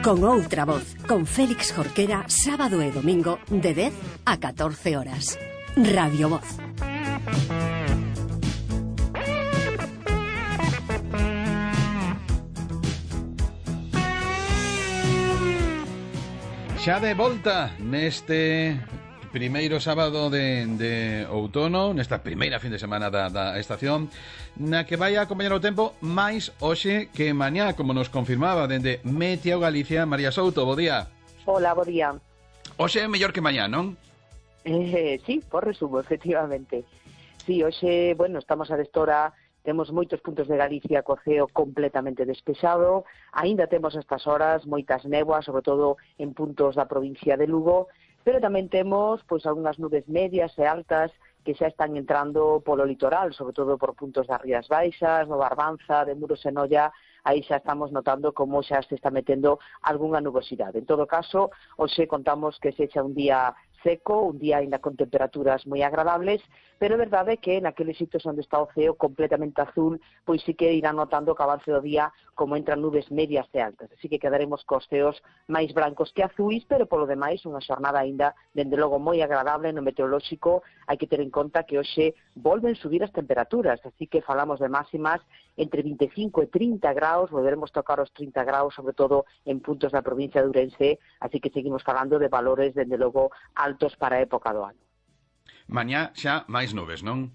Con outra voz, con Félix Jorquera, sábado e domingo de 10 a 14 horas. Radio Voz. Xa de volta neste primeiro sábado de outono, nesta primeira fin de semana da estación, na que vai a acompañar o tempo máis hoxe que mañá, como nos confirmaba dende Meteo Galicia, María Souto. Bo día. Hola, bo día. Hoxe é mellor que mañá, non? Sí, por resumo, efectivamente. Sí, hoxe, bueno, estamos a destora, temos moitos puntos de Galicia co ceo completamente despexado, aínda temos estas horas moitas néboas, sobre todo en puntos da provincia de Lugo, pero tamén temos pois algunhas nubes medias e altas que xa están entrando polo litoral, sobre todo por puntos das Rías Baixas, no Barbanza, de Muros e Noia. Aí xa estamos notando como xa se está metendo algunha nubosidade. En todo caso, hoxe contamos que sexa un día seco, un día ainda con temperaturas moi agradables, pero é verdade que naqueles sitios onde está o ceo completamente azul, pois sí que irán notando que avance do día como entran nubes medias e altas. Así que quedaremos cos ceos máis brancos que azuis, pero polo demais unha xornada ainda, dende logo, moi agradable no meteorolóxico. Hai que ter en conta que hoxe volven subir as temperaturas, así que falamos de máximas entre 25 e 30 graus, volveremos tocar os 30 graus, sobre todo en puntos da provincia de Ourense, así que seguimos falando de valores, dende logo, altos para a época do ano. Mañá xa máis nubes, non?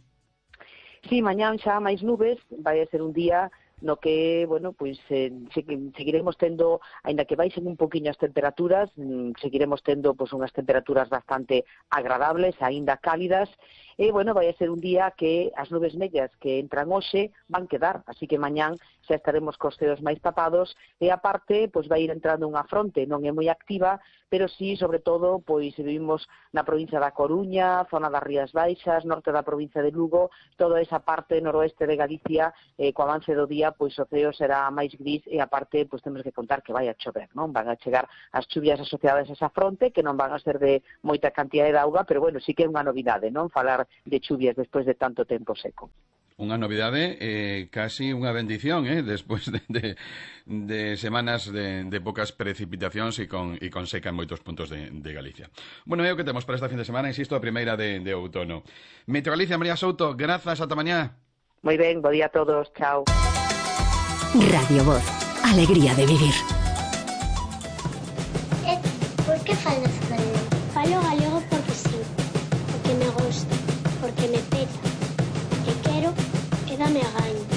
Sí, mañá xa máis nubes, vai a ser un día no que, bueno, pois seguiremos tendo, aínda que baixen un poquinho as temperaturas, seguiremos tendo pois unhas temperaturas bastante agradables, aínda cálidas, e, bueno, vai a ser un día que as nubes medias que entran hoxe van quedar, así que mañán xa estaremos cos ceos máis tapados, e aparte, pois vai ir entrando unha fronte, non é moi activa, pero sí, sobre todo, pois vivimos na provincia da Coruña, zona das Rías Baixas, norte da provincia de Lugo, toda esa parte noroeste de Galicia, co avance do día, pois o ceo será máis gris, e aparte, pois temos que contar que vai a chover, non? Van a chegar as chuvias asociadas a esa fronte, que non van a ser de moita cantidade de auga, pero, bueno, sí que é unha novidade, non? Falar de chuvias despois de tanto tempo seco. Unha novidade, casi unha bendición, despois de semanas de poucas precipitacións e con seca en moitos puntos de Galicia. Bueno, é o que temos para esta fin de semana, insisto, a primeira de outono. Meteo Galicia, María Souto, grazas, ata mañá. Moi ben, bo día a todos, chao. Radio Voz, alegría de vivir. Por que falas galego? Falo galego porque sí, porque me gusta, porque me peta, que quero e dame a gaño.